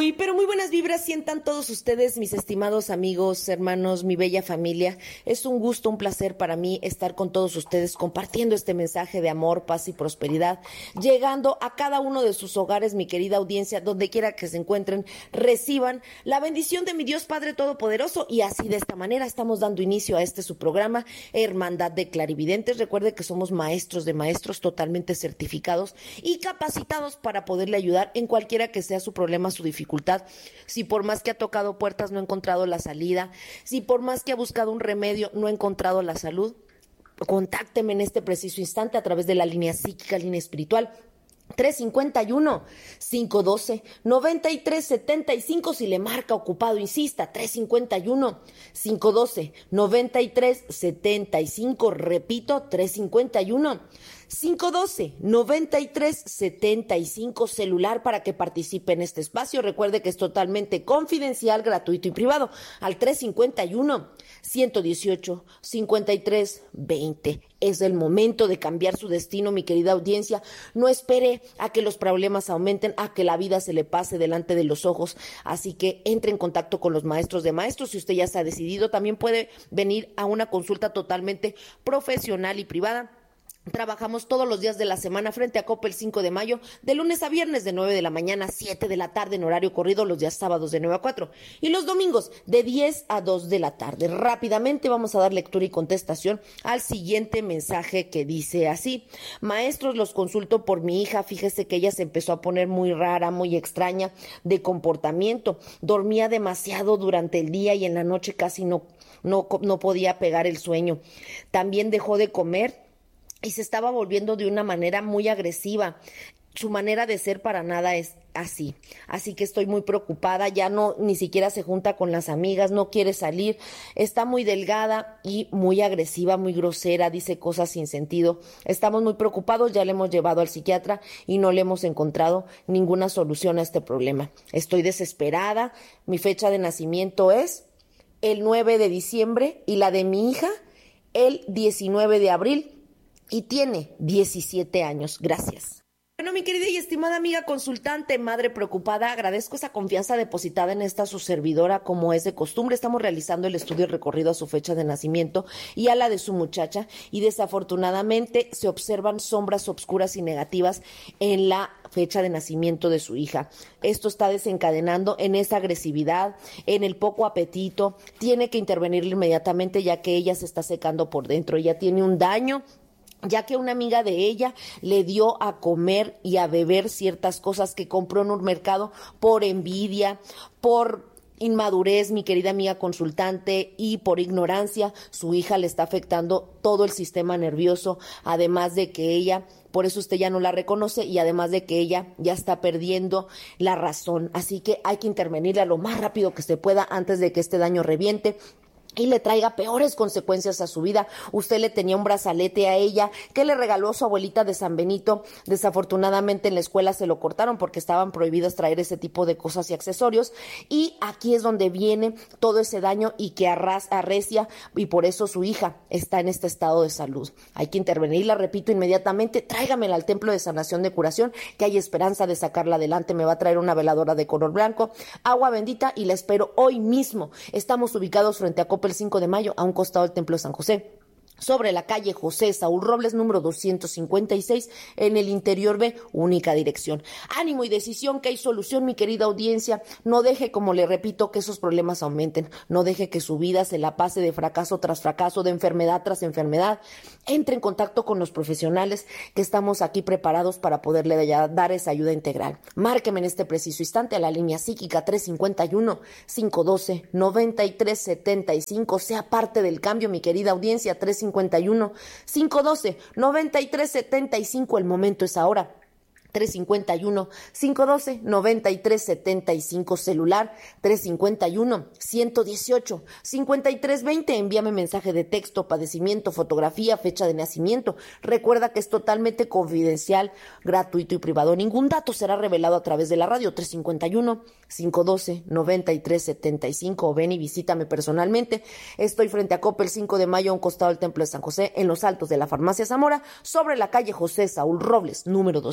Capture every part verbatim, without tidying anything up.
Muy, pero muy buenas vibras sientan todos ustedes, mis estimados amigos, hermanos, mi bella familia. Es un gusto, un placer para mí estar con todos ustedes compartiendo este mensaje de amor, paz y prosperidad, llegando a cada uno de sus hogares, mi querida audiencia, donde quiera que se encuentren, reciban la bendición de mi Dios Padre Todopoderoso. Y así, de esta manera, estamos dando inicio a este su programa, Hermandad de Clarividentes. Recuerde que somos maestros de maestros, totalmente certificados y capacitados para poderle ayudar en cualquiera que sea su problema, su dificultad. Si por más que ha tocado puertas no ha encontrado la salida, si por más que ha buscado un remedio no ha encontrado la salud, contácteme en este preciso instante a través de la línea psíquica, línea espiritual, tres cinco uno, cinco uno dos, nueve tres siete cinco. Si le marca ocupado, insista, tres cinco uno, cinco uno dos, nueve tres siete cinco. Repito, tres cinco uno, cinco uno dos, nueve tres siete cinco, celular para que participe en este espacio. Recuerde que es totalmente confidencial, gratuito y privado. Al tres cinco uno, uno uno ocho, cinco tres dos cero. Es el momento de cambiar su destino, mi querida audiencia. No espere a que los problemas aumenten, a que la vida se le pase delante de los ojos. Así que entre en contacto con los maestros de maestros. Si usted ya se ha decidido, también puede venir a una consulta totalmente profesional y privada. Trabajamos todos los días de la semana frente a Coppel cinco de mayo, de lunes a viernes de nueve de la mañana a siete de la tarde en horario corrido, los días sábados de nueve a cuatro y los domingos de diez a dos de la tarde. Rápidamente vamos a dar lectura y contestación al siguiente mensaje que dice así: maestros, los consulto por mi hija. Fíjese que ella se empezó a poner muy rara, muy extraña de comportamiento. Dormía demasiado durante el día y en la noche casi no, no, no podía pegar el sueño. También dejó de comer y se estaba volviendo de una manera muy agresiva. Su manera de ser para nada es así. Así que estoy muy preocupada. Ya no, ni siquiera se junta con las amigas, no quiere salir. Está muy delgada y muy agresiva, muy grosera, dice cosas sin sentido. Estamos muy preocupados, ya le hemos llevado al psiquiatra y no le hemos encontrado ninguna solución a este problema. Estoy desesperada. Mi fecha de nacimiento es el nueve de diciembre y la de mi hija el diecinueve de abril. Y tiene diecisiete años. Gracias. Bueno, mi querida y estimada amiga consultante, madre preocupada, agradezco esa confianza depositada en esta su servidora, como es de costumbre. Estamos realizando el estudio recorrido a su fecha de nacimiento y a la de su muchacha, y desafortunadamente se observan sombras obscuras y negativas en la fecha de nacimiento de su hija. Esto está desencadenando en esa agresividad, en el poco apetito. Tiene que intervenir inmediatamente, ya que ella se está secando por dentro. Ella tiene un daño, ya que una amiga de ella le dio a comer y a beber ciertas cosas que compró en un mercado por envidia, por inmadurez, mi querida amiga consultante, y por ignorancia. Su hija le está afectando todo el sistema nervioso, además de que ella, por eso usted ya no la reconoce, y además de que ella ya está perdiendo la razón. Así que hay que intervenirla lo más rápido que se pueda antes de que este daño reviente y le traiga peores consecuencias a su vida. Usted le tenía un brazalete a ella que le regaló su abuelita de San Benito. Desafortunadamente en la escuela se lo cortaron porque estaban prohibidas traer ese tipo de cosas y accesorios, y aquí es donde viene todo ese daño y que arras, arrecia, y por eso su hija está en este estado de salud. Hay que intervenirla, repito, inmediatamente. Tráigamela al templo de sanación de curación, que hay esperanza de sacarla adelante. Me va a traer una veladora de color blanco, agua bendita, y la espero hoy mismo. Estamos ubicados frente a el cinco de mayo, a un costado del Templo de San José, sobre la calle José Saúl Robles, número doscientos cincuenta y seis, en el interior B, única dirección. Ánimo y decisión, que hay solución, mi querida audiencia. No deje, como le repito, que esos problemas aumenten. No deje que su vida se la pase de fracaso tras fracaso, de enfermedad tras enfermedad. Entre en contacto con los profesionales, que estamos aquí preparados para poderle dar esa ayuda integral. Márqueme en este preciso instante a la línea psíquica tres cinco uno, cinco uno dos, nueve tres siete cinco. Sea parte del cambio, mi querida audiencia. tres cinco uno, cinco uno dos, nueve tres siete cinco. El momento es ahora. tres cinco uno, cinco uno dos, nueve tres siete cinco, celular tres cinco uno, uno uno ocho, cinco tres dos cero. Envíame mensaje de texto, padecimiento, fotografía, fecha de nacimiento. Recuerda que es totalmente confidencial, gratuito y privado. Ningún dato será revelado a través de la radio. Tres cinco uno, cinco uno dos, nueve tres siete cinco. Ven y visítame personalmente. Estoy frente a Coppel cinco de mayo, a un costado del Templo de San José, en los altos de la Farmacia Zamora, sobre la calle José Saúl Robles, número doscientos cincuenta.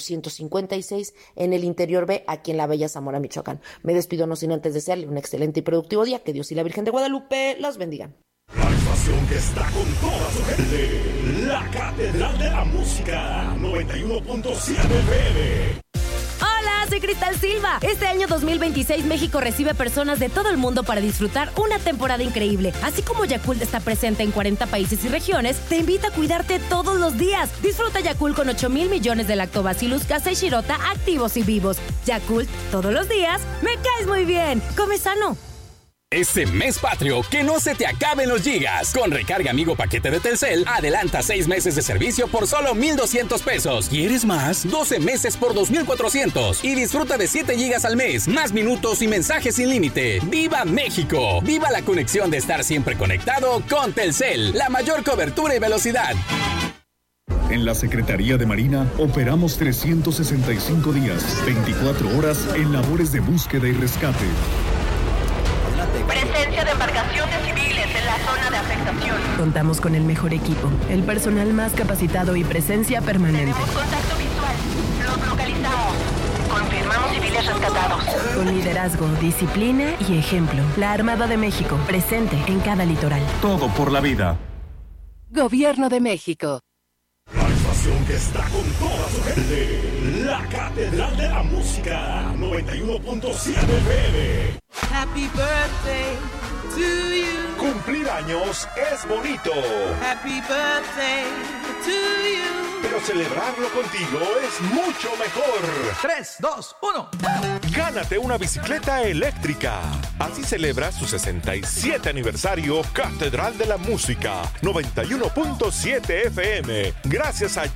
cincuenta y seis en el Interior B, aquí en la bella Zamora, Michoacán. Me despido no sin antes desearle un excelente y productivo día. Que Dios y la Virgen de Guadalupe los bendigan. La estación que está con toda su gente, la Catedral de la Música, noventa y uno punto siete F M. Hola, soy Cristal Silva. Este año dos mil veintiséis México recibe personas de todo el mundo para disfrutar una temporada increíble. Así como Yakult está presente en cuarenta países y regiones, te invita a cuidarte todos los días. Disfruta Yakult con ocho mil millones de Lactobacillus casei shirota activos y vivos. Yakult, todos los días, me caes muy bien. Come sano. Este mes patrio, que no se te acaben los gigas. Con recarga amigo paquete de Telcel, adelanta seis meses de servicio por solo mil doscientos pesos. ¿Quieres más? doce meses por dos mil cuatrocientos. Y disfruta de siete gigas al mes, más minutos y mensajes sin límite. ¡Viva México! ¡Viva la conexión de estar siempre conectado con Telcel! La mayor cobertura y velocidad. En la Secretaría de Marina operamos trescientos sesenta y cinco días, veinticuatro horas en labores de búsqueda y rescate. Presencia de embarcaciones civiles en la zona de afectación. Contamos con el mejor equipo, el personal más capacitado y presencia permanente. Tenemos contacto visual. Los localizamos. Confirmamos civiles rescatados. Con liderazgo, disciplina y ejemplo. La Armada de México, presente en cada litoral. Todo por la vida. Gobierno de México. La estación que está con toda su gente, la Catedral de la Música, noventa y uno punto siete F M. Happy birthday to you. Cumplir años es bonito. Happy birthday to you. Pero celebrarlo contigo es mucho mejor. tres, dos, uno. Gánate una bicicleta eléctrica. Así celebra su sesenta y siete aniversario Catedral de la Música, noventa y uno punto siete F M. Gracias a